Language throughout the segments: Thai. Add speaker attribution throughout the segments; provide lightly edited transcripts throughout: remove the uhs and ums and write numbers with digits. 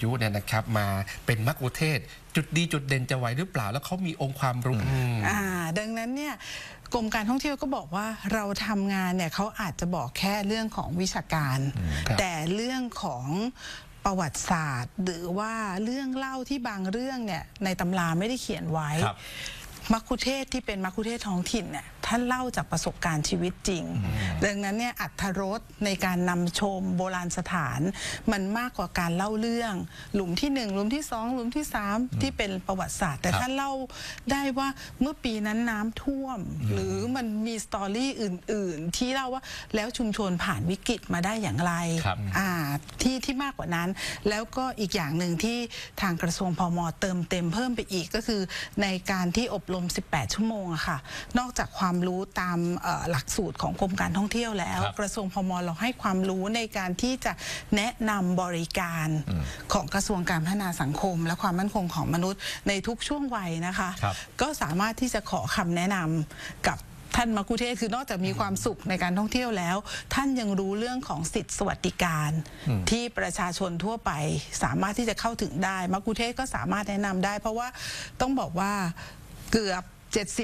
Speaker 1: ยุเนี่ยนะครับมาเป็นมัคคุเทศก์จุดดีจุดเด่นจะไหวหรือเปล่าแล้วเขามีองค์ความรู้
Speaker 2: ดังนั้นเนี่ยกรมการท่องเที่ยวก็บอกว่าเราทำงานเนี่ยเขาอาจจะบอกแค่เรื่องของวิชาการแต่เรื่องของประวัติศาสตร์หรือว่าเรื่องเล่าที่บางเรื่องเนี่ยในตำราไม่ได้เขียนไว้มัคคุเทศก์ที่เป็นมัคคุเทศก์ท้องถิ่นเนี่ยท่านเล่าจากประสบการณ์ชีวิตจริงดังนั้นเนี่ยอรรถรสในการนำชมโบราณสถานมันมากกว่าการเล่าเรื่องหลุมที่1หลุมที่2หลุมที่3ที่เป็นประวัติศาสตร์แต่ท่านเล่าได้ว่าเมื่อปีนั้นน้ำท่วมหรือมันมีสตอรี่อื่นๆที่เล่าว่าแล้วชุมชนผ่านวิกฤตมาได้อย่างไรที่มากกว่านั้นแล้วก็อีกอย่างหนึ่งที่ทางกระทรวงพม.เติมเต็มเพิ่มไปอีกก็คือในการที่อบรม18 ชั่วโมงอะค่ะนอกจากความรู้ตามหลักสูตรของกรมการท่องเที่ยวแล้วกระทรวงพม.เราให้ความรู้ในการที่จะแนะนำบริการของกระทรวงการพัฒนาสังคมและความมั่นคงของมนุษย์ในทุกช่วงวัยนะคะก็สามารถที่จะขอคำแนะนำกับท่านมัคคุเทศก์คือนอกจากมีความสุขในการท่องเที่ยวแล้วท่านยังรู้เรื่องของสิทธิสวัสดิการที่ประชาชนทั่วไปสามารถที่จะเข้าถึงได้มัคคุเทศก์ก็สามารถแนะนำได้เพราะว่าต้องบอกว่าเกือบ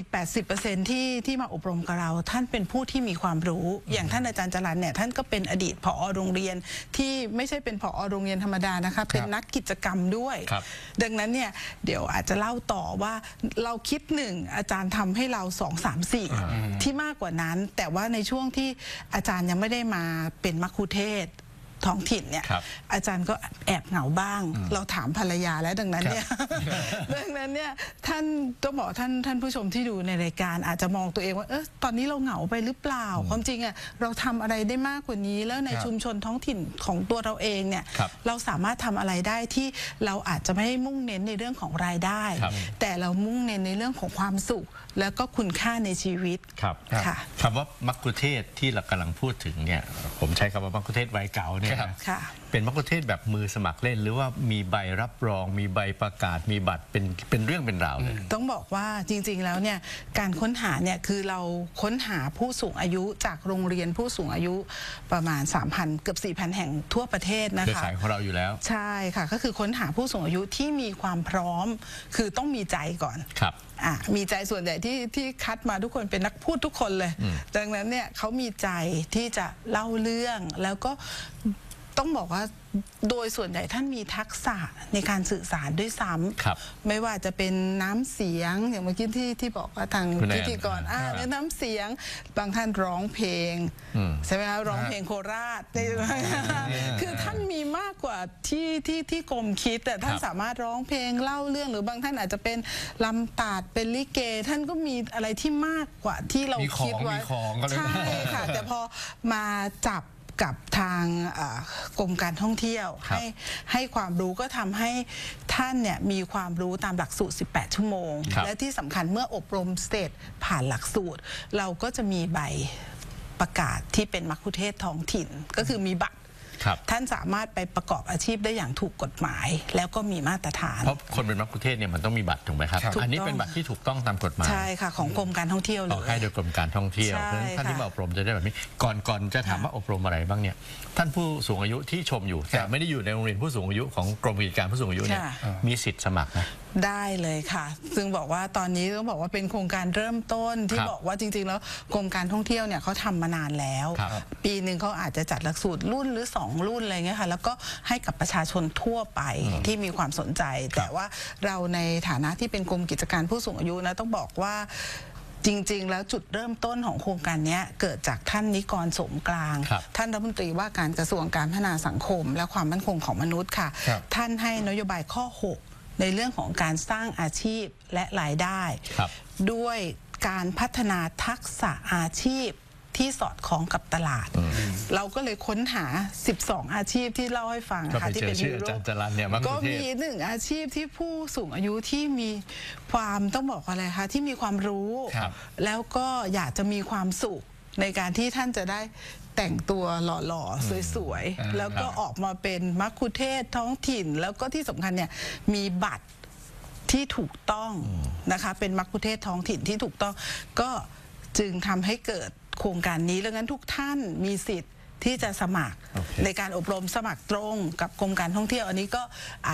Speaker 2: 70-80% ที่มาอบรมกับเราท่านเป็นผู้ที่มีความรู้อย่างท่านอาจารย์จรัญเนี่ยท่านก็เป็นอดีตผอ.โรงเรียนที่ไม่ใช่เป็นผอ.โรงเรียนธรรมดานะคะเป็นนักกิจกรรมด้วยดังนั้นเนี่ยเดี๋ยวอาจจะเล่าต่อว่าเราคิด1อาจารย์ทำให้เรา2 3 4ที่มากกว่านั้นแต่ว่าในช่วงที่อาจารย์ยังไม่ได้มาเป็นมัคคุเทศก์ท้องถิ่นเนี่ยอาจารย์ก็แอบเหงาบ้างเราถามภรรยาแล้วดังนั้นเนี่ยท่านต้องบอกท่านผู้ชมที่ดูในรายการอาจจะมองตัวเองว่าตอนนี้เราเหงาไปหรือเปล่าความจริงอ่ะเราทำอะไรได้มากกว่านี้แล้วในชุมชนท้องถิ่นของตัวเราเองเนี่ยเราสามารถทำอะไรได้ที่เราอาจจะไม่มุ่งเน้นในเรื่องของรายได้แต่เรามุ่งเน้นในเรื่องของความสุขแล้วก็คุณค่าในชีวิต
Speaker 3: คำว่ามัคคุเทศก์ที่เรากำลังพูดถึงเนี่ยผมใช้คำว่ามัคคุเทศก์วัยเก่าเนี่ยเป็นมัคคุเทศก์แบบมือสมัครเล่นหรือว่ามีใบรับรองมีใบประกาศมีบัตรเป็นเรื่องเป็นราวเลย
Speaker 2: ต้องบอกว่าจริงๆแล้วเนี่ยการค้นหาเนี่ยคือเราค้นหาผู้สูงอายุจากโรงเรียนผู้สูงอายุประมาณ 3,000 เกือบ 4,000 แห่งทั่วประเทศนะคะ
Speaker 3: เครือข่ายของเราอยู่แล้ว
Speaker 2: ใช่ค่ะก็คือค้นหาผู้สูงอายุที่มีความพร้อมคือต้องมีใจก่อนมีใจส่วนใหญ่ที่คัดมาทุกคนเป็นนักพูดทุกคนเลยดังนั้นเนี่ยเขามีใจที่จะเล่าเรื่องแล้วก็ต้องบอกว่าโดยส่วนใหญ่ท่านมีทักษะในการสื่อสารด้วยซ้ำไม่ว่าจะเป็นน้ำเสียงอย่างเมื่อกี้ที่บอกว่าทางพิธีกรน้ำเสียงบางท่านร้องเพลงใช่ไหมคะร้องเพลงโคราชคือท่านมีมากกว่าที่กรมคิดแต่ท่านสามารถร้องเพลงเล่าเรื่องหรือบางท่านอาจจะเป็นลำตัดเป็นลิเกท่านก็มีอะไรที่มากกว่าที่เราคิดไว้ใช่ค่ะแต่พอมาจับกับทางกรมการท่องเที่ยวให้ความรู้ก็ทำให้ท่านเนี่ยมีความรู้ตามหลักสูตร18 ชั่วโมงและที่สำคัญเมื่ออบรมเสร็จผ่านหลักสูตรเราก็จะมีใบประกาศที่เป็นมัคคุเทศก์ท้องถิ่นก็คือมีบัตรท่านสามารถไปประกอบอาชีพได้อย่างถูกกฎหมายแล้วก็มีมาตรฐาน
Speaker 3: เพราะคนเป็นมัคคุเทศก์เนี่ยมันต้องมีบัตรถูกไหมครับอันนี้เป็นบัตรที่ถูกต้องตามกฎหมาย
Speaker 2: ใช่ค่ะของกรมการท่องเที่ยวเลย
Speaker 3: ออกให้โดยกรมการท่องเที่ยวเพราะฉะนั้นท่านที่มาอบรมจะได้แบบนี้ก่อนจะถามว่าอบรมอะไรบ้างเนี่ยท่านผู้สูงอายุที่ชมอยู่แต่ไม่ได้อยู่ในโรงเรียนผู้สูงอายุของกรมกิจการผู้สูงอายุเนี่ยมีสิทธิ์สมัครนะ
Speaker 2: ได้เลยค่ะซึ่งบอกว่าตอนนี้ต้องบอกว่าเป็นโครงการเริ่มต้นที่บอกว่าจริงๆแล้วกรมการท่องเที่ยวเนี่ยเขาทำมานานแล้วปีหนึ่งเขาอาจจะจัดหลักสูตรรุ่นหรือ2รุ่นอะไรเงี้ยค่ะแล้วก็ให้กับประชาชนทั่วไปที่มีความสนใจแต่ว่าเราในฐานะที่เป็นกรมกิจการผู้สูงอายุนะต้องบอกว่าจริงๆแล้วจุดเริ่มต้นของโครงการนี้เกิดจากท่านนิกรสมกลางท่านรัฐมนตรีว่าการกระทรวงการพัฒนาสังคมและความมั่นคงของมนุษย์ค่ะท่านให้นโยบายข้อ6ในเรื่องของการสร้างอาชีพและรายได้ด้วยการพัฒนาทักษะอาชีพที่สอดคล้องกับตลาดเราก็เลยค้นหา12อาชีพที่เล่าให้ฟังค่ะที่เป็นฮีโร่ก็มี1อาชีพที่ผู้สูงอายุที่มีความต้องบอกอะไรคะที่มีความรู้แล้วก็อยากจะมีความสุขในการที่ท่านจะได้แต่งตัวหล่อๆสวยๆแล้วก็ออกมาเป็นมัคคุเทศก์ท้องถิ่นแล้วก็ที่สำคัญเนี่ยมีบัตรที่ถูกต้องนะคะเป็นมัคคุเทศก์ท้องถิ่นที่ถูกต้องก็จึงทำให้เกิดโครงการนี้แล้วงั้นทุกท่านมีสิทธิ์ที่จะสมัครในการอบรมสมัครตรงกับกรมการท่องเที่ยวอันนี้ก็